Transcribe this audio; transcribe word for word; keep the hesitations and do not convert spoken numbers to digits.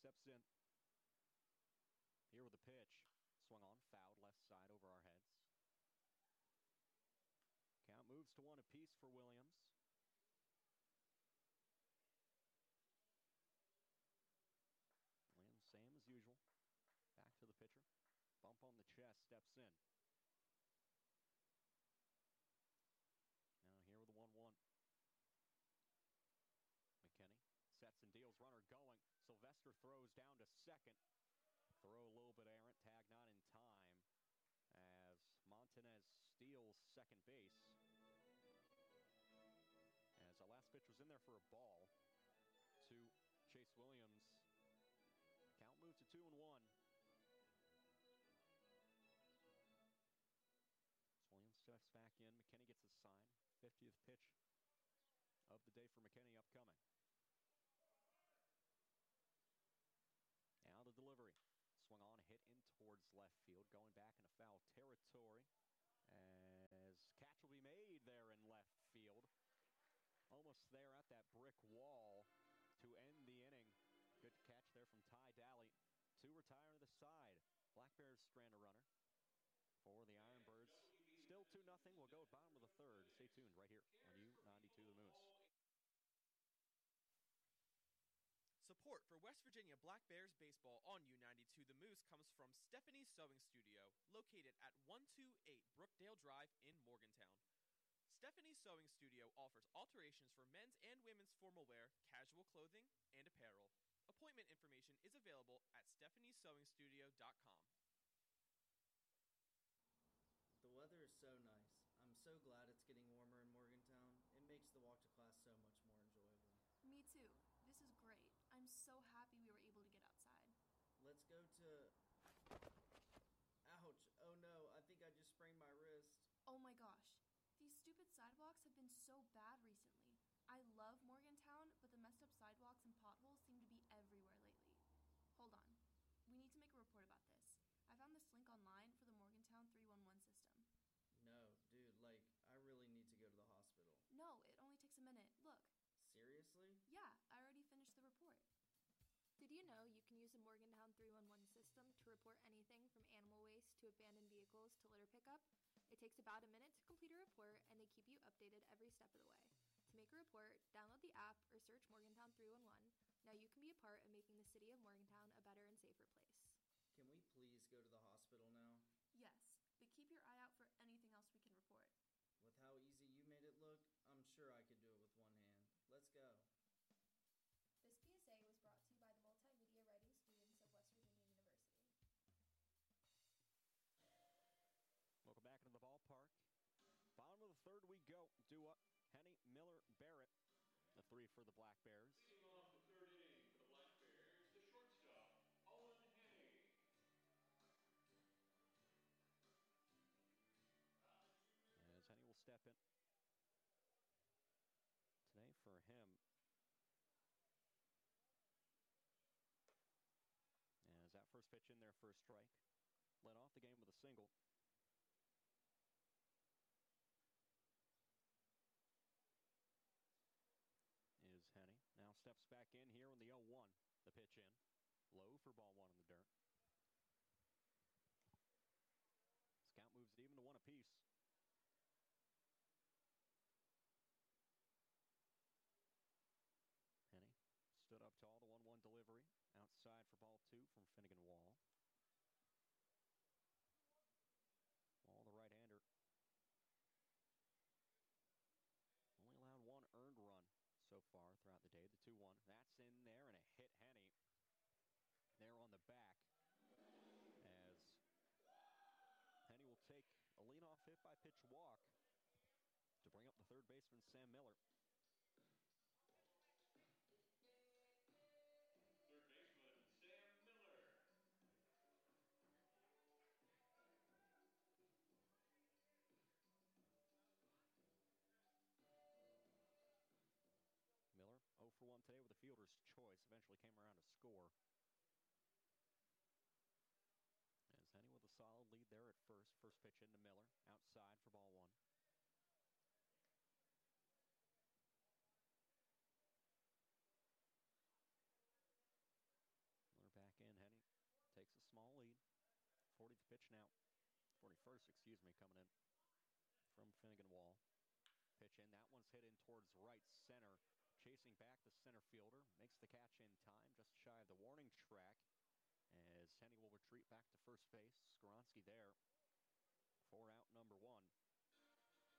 steps in. Here with the pitch. Swung on, fouled, left side over our heads. Count moves to one apiece for Williams. Williams, same as usual. Back to the pitcher. Bump on the chest, steps in. Now here with the one one. McKinney sets and deals, runner going. Sylvester throws down to second. Throw a little bit errant, tag not in time as Montanez steals second base. As our last pitch was in there for a ball to Chase Williams. Count moves to two and one. As Williams steps back in, McKinney gets a sign. fiftieth pitch of the day for McKinney upcoming. Now the delivery. Swung on, hit in towards left field, going back into foul territory. As catch will be made there in left field. Almost there at that brick wall to end the inning. Good catch there from Ty Daly. Two retire to the side. Black Bears strand a runner for the Ironbirds. Still two nothing. We'll go bottom of the third. Stay tuned right here on U ninety-two The Moose. Support for West Virginia Black Bears baseball on U ninety-two The Moose comes from Stephanie's Sewing Studio, located at one two eight Brookdale Drive in Morgantown. Stephanie's Sewing Studio offers alterations for men's and women's formal wear, casual clothing, and apparel. Appointment information is available at stephanies sewing studio dot com. The weather is so nice. I'm so glad it's getting warmer in Morgantown. It makes the walk to class so much more enjoyable. Me too. This is great. I'm so happy we were able to get outside. Let's go to... Ouch. Oh no, I think I just sprained my wrist. Oh my gosh. These stupid sidewalks have been so bad recently. I love Morgantown, but the messed up sidewalks and potholes seem to be everywhere lately. Hold on. We need to make a report about this. I found this link online for the Morgantown three one one system. No, dude, like, I really need to go to the hospital. No, it only takes a minute. Look. Seriously? Yeah, I already finished the report. Did you know you can use the Morgantown three one one system to report anything from animal waste to abandoned vehicles to litter pickup? It takes about a minute to complete a report, and they keep you updated every step of the way. To make a report, download the app or search Morgantown three one one. Now you can be a part of making the city of Morgantown a better and safer place. Can we please go to the hospital now? Yes, but keep your eye out for anything else we can report. With how easy you made it look, I'm sure I could do it with one hand. Let's go. This P S A was brought to you by the multimedia writing students of West Virginia University. Welcome back into the ballpark. Bottom of the third we go. Do up. Henny, Miller, Barrett. The three for the Black Bears. Leading off the third inning for the Black Bears, the shortstop, Owen Henny. As Henny will step in. Today for him. As that first pitch in there for a strike. Led off the game with a single. Is Henny. Now steps back in here on the oh one. The pitch in. Low for ball one in the dirt. Scout moves it even to one apiece. Henny stood up tall. The one one delivery. Outside for ball two from Finnegan Wall. Wall, the right-hander. Only allowed one earned run so far throughout the day, the two one. That's in there, and a hit Henny there on the back as Henny will take a leadoff hit by pitch walk to bring up the third baseman, Sam Miller. Third baseman, Sam Miller. Miller oh for one today with a fielder's choice. Eventually came around to score. As Henny with a solid lead there at first. First pitch into Miller. Outside for ball one. Miller Pitch now. forty-first, excuse me, coming in from Finnegan Wall. Pitch in. That one's hit in towards right center. Chasing back the center fielder. Makes the catch in time, just shy of the warning track. As Henny will retreat back to first base. Skoronsky there for out number one.